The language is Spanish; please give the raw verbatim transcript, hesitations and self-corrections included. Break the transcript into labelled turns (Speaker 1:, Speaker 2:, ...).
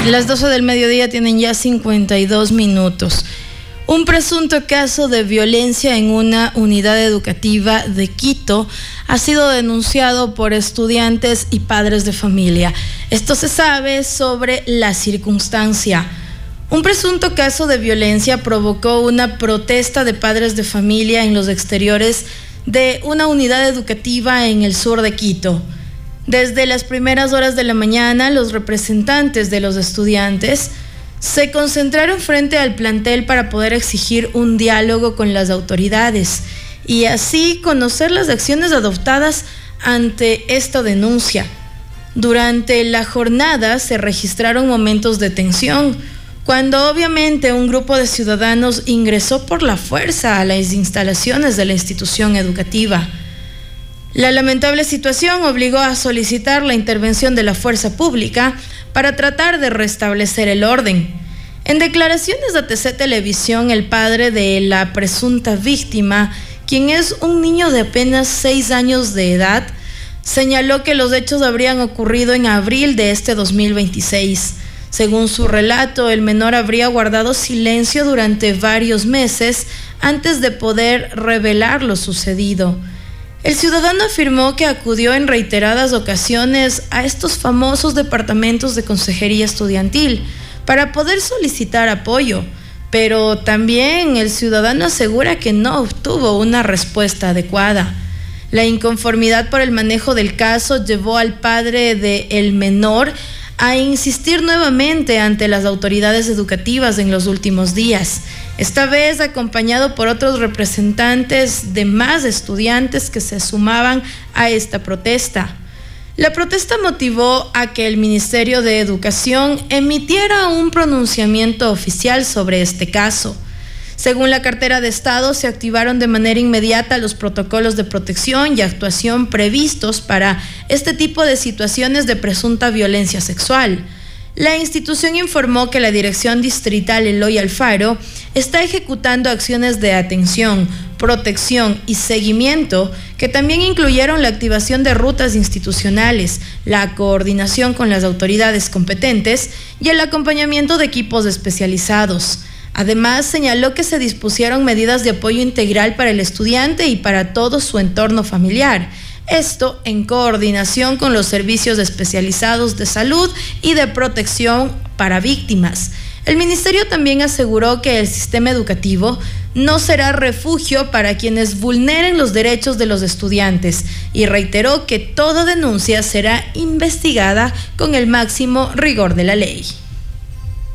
Speaker 1: Las doce del mediodía tienen ya cincuenta y dos minutos. Un presunto caso de violencia en una unidad educativa de Quito ha sido denunciado por estudiantes y padres de familia. Esto se sabe sobre la circunstancia. Un presunto caso de violencia provocó una protesta de padres de familia en los exteriores de una unidad educativa en el sur de Quito. Desde las primeras horas de la mañana, los representantes de los estudiantes se concentraron frente al plantel para poder exigir un diálogo con las autoridades y así conocer las acciones adoptadas ante esta denuncia. Durante la jornada se registraron momentos de tensión, cuando obviamente un grupo de ciudadanos ingresó por la fuerza a las instalaciones de la institución educativa. La lamentable situación obligó a solicitar la intervención de la fuerza pública para tratar de restablecer el orden. En declaraciones a T C Televisión, el padre de la presunta víctima, quien es un niño de apenas seis años de edad, señaló que los hechos habrían ocurrido en abril de este dos mil veintiséis. Según su relato, el menor habría guardado silencio durante varios meses antes de poder revelar lo sucedido. El ciudadano afirmó que acudió en reiteradas ocasiones a estos famosos departamentos de consejería estudiantil para poder solicitar apoyo, pero también el ciudadano asegura que no obtuvo una respuesta adecuada. La inconformidad por el manejo del caso llevó al padre del menor a insistir nuevamente ante las autoridades educativas en los últimos días, esta vez acompañado por otros representantes de más estudiantes que se sumaban a esta protesta. La protesta motivó a que el Ministerio de Educación emitiera un pronunciamiento oficial sobre este caso. Según la cartera de Estado, se activaron de manera inmediata los protocolos de protección y actuación previstos para este tipo de situaciones de presunta violencia sexual. La institución informó que la Dirección Distrital Eloy Alfaro está ejecutando acciones de atención, protección y seguimiento que también incluyeron la activación de rutas institucionales, la coordinación con las autoridades competentes y el acompañamiento de equipos especializados. Además, señaló que se dispusieron medidas de apoyo integral para el estudiante y para todo su entorno familiar. Esto en coordinación con los servicios especializados de salud y de protección para víctimas. El ministerio también aseguró que el sistema educativo no será refugio para quienes vulneren los derechos de los estudiantes y reiteró que toda denuncia será investigada con el máximo rigor de la ley.